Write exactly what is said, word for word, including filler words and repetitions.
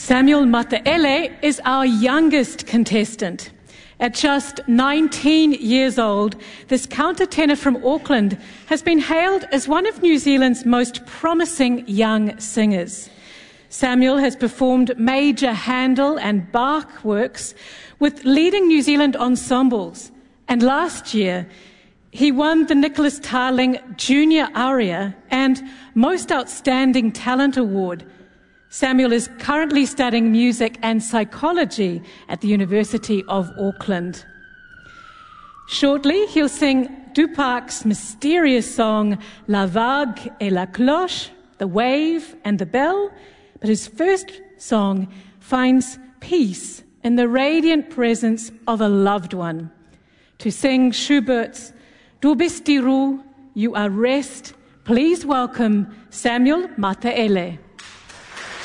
Samuel Mataele is our youngest contestant. At just nineteen years old, this countertenor from Auckland has been hailed as one of New Zealand's most promising young singers. Samuel has performed major Handel and Bach works with leading New Zealand ensembles, and last year he won the Nicholas Tarling Junior Aria and Most Outstanding Talent Award. Samuel is currently studying music and psychology at the University of Auckland. Shortly, he'll sing Dupac's mysterious song La Vague et la Cloche, The Wave and the Bell, but his first song finds peace in the radiant presence of a loved one. To sing Schubert's Du bist die Ruhe, You Are Rest, please welcome Samuel Mataele.